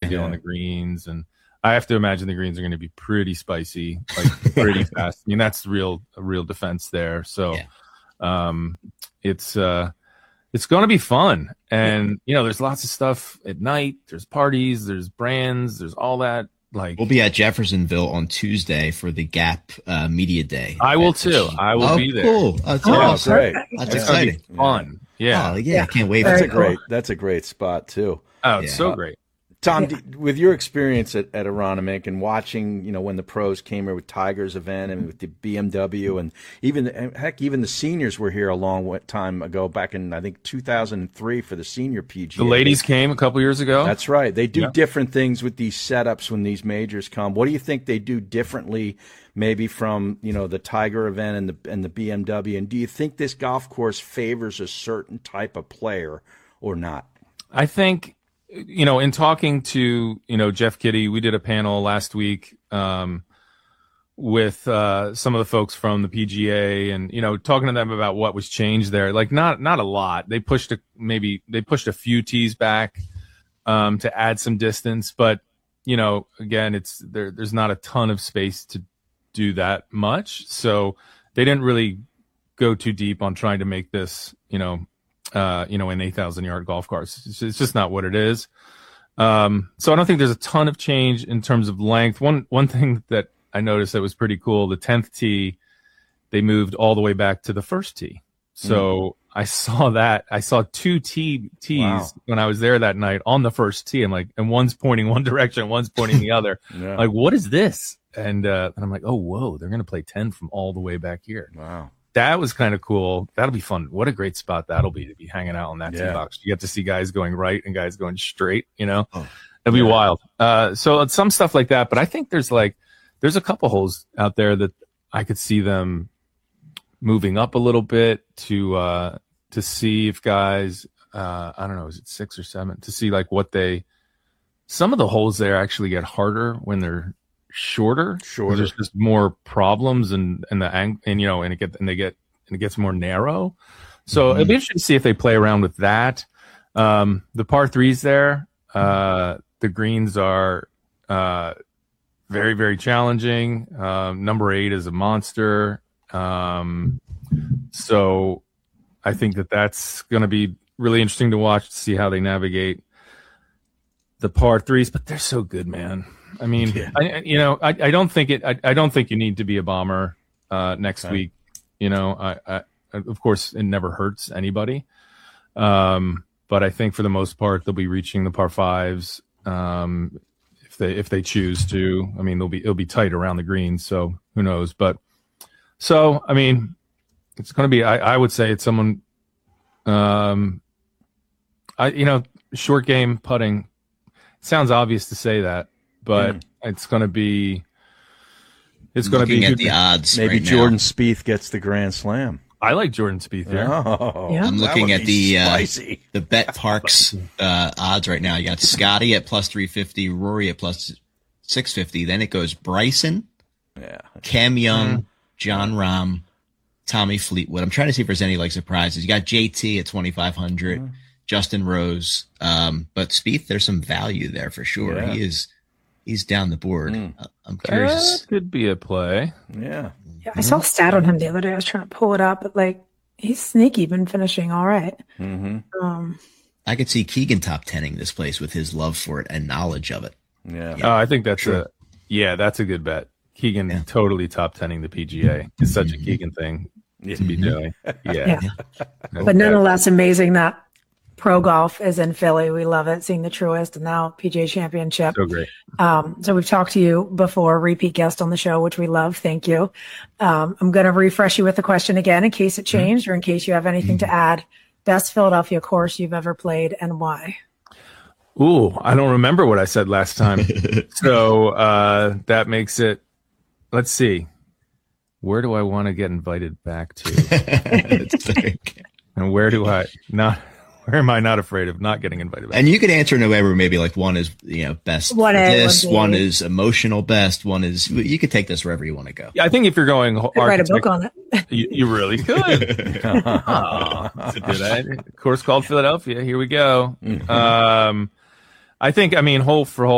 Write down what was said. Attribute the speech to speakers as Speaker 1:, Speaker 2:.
Speaker 1: feel on the greens, and I have to imagine the greens are going to be pretty spicy, like pretty fast. I mean, that's a real defense there. So it's going to be fun. And, there's lots of stuff at night. There's parties, there's brands, there's all that. Like,
Speaker 2: we'll be at Jeffersonville on Tuesday for the Gap Media Day.
Speaker 1: I will too. I will be there.
Speaker 2: Cool. That's awesome.
Speaker 3: Great.
Speaker 2: That's exciting.
Speaker 1: Fun. Yeah.
Speaker 2: Oh, yeah. I can't wait.
Speaker 3: That's a great spot too.
Speaker 1: Oh, it's so great.
Speaker 3: Tom, with your experience at Aronimink and watching, when the pros came here with Tiger's event and with the BMW, and even the seniors were here a long time ago, back in, I think, 2003 for the senior PGA.
Speaker 1: The ladies came a couple years ago.
Speaker 3: That's right. They do different things with these setups when these majors come. What do you think they do differently, maybe from, the Tiger event and the BMW? And do you think this golf course favors a certain type of player or not?
Speaker 1: I think, in talking to, Jeff Kitty, we did a panel last week with some of the folks from the PGA and, talking to them about what was changed there. Like not a lot. They pushed a few tees back to add some distance, but, again, there's not a ton of space to do that much. So they didn't really go too deep on trying to make this, an 8,000-yard golf course. It's just not what it is. So I don't think there's a ton of change in terms of length. One thing that I noticed that was pretty cool, the 10th tee, they moved all the way back to the first tee. So I saw that. I saw two tees when I was there that night on the first tee. I'm like, and one's pointing one direction, one's pointing the other. Like, what is this? And I'm like, oh, whoa, they're going to play 10 from all the way back here.
Speaker 3: Wow.
Speaker 1: That was kind of cool. That'll be fun. What a great spot that'll be to be hanging out on that tee box. You get to see guys going right and guys going straight, It'll be wild. So it's some stuff like that. But I think there's a couple holes out there that I could see them moving up a little bit to see if guys, I don't know, is it 6 or 7? To see some of the holes there actually get harder when they're shorter. There's just more problems and it gets more narrow. So it'll be interesting to see if they play around with that. The par threes there, the greens are very, very challenging. Number 8 is a monster. So I think that's going to be really interesting to watch to see how they navigate the par threes, but they're so good, man. I mean, I don't think you need to be a bomber next week. Of course, it never hurts anybody. But I think for the most part, they'll be reaching the par fives if they choose to. I mean, it'll be tight around the greens, so who knows? But so I mean, it's going to be. I would say it's someone. Short game putting. It sounds obvious to say that. But it's going to be. It's going to be
Speaker 2: at the odds.
Speaker 3: Maybe Jordan Spieth gets the Grand Slam.
Speaker 1: I like Jordan Spieth here.
Speaker 2: I'm looking at the Bet Parks odds right now. You got Scotty at plus 350, Rory at plus 650. Then it goes Bryson, Cam Young, John Rahm, Tommy Fleetwood. I'm trying to see if there's any surprises. You got JT at 2,500, Justin Rose, but Spieth, there's some value there for sure.
Speaker 3: Yeah.
Speaker 2: He's down the board. I'm curious.
Speaker 1: That could be a play.
Speaker 3: Yeah.
Speaker 4: I saw a stat on him the other day. I was trying to pull it up, but he's sneaky, been finishing all right.
Speaker 2: I could see Keegan top 10ing this place with his love for it and knowledge of it.
Speaker 3: Yeah.
Speaker 1: Oh, I think that's that's a good bet. Keegan totally top 10ing the PGA. It's such a Keegan thing to be doing.
Speaker 4: But nonetheless, amazing that pro golf is in Philly. We love it, seeing the Truist and now PGA Championship.
Speaker 1: So great.
Speaker 4: So we've talked to you before, repeat guest on the show, which we love. Thank you. I'm going to refresh you with the question again in case it changed or in case you have anything to add. Best Philadelphia course you've ever played and why?
Speaker 1: Ooh, I don't remember what I said last time. So that makes it, let's see. Where do I want to get invited back to? And where am I not afraid of not getting invited back?
Speaker 2: And you could answer in a way where maybe one is, best for this, one is emotional best, one is, you could take this wherever you want to go.
Speaker 1: Yeah, I think if you're going
Speaker 4: write a book on it.
Speaker 1: You really could. It's a good idea. Course called Philadelphia. Here we go. I think, hole for hole,